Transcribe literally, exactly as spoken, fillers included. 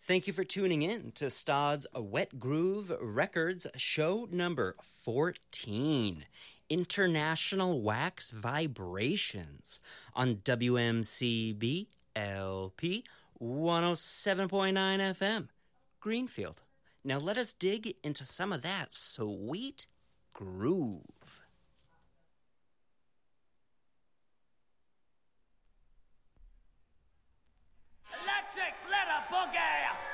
Thank you for tuning in to Stod's Wet Groove Records show number fourteen, International Wax Vibrations, on W M C B L P one oh seven point nine F M, Greenfield. Now let us dig into some of that sweet groove. Electric Glitter Boogie!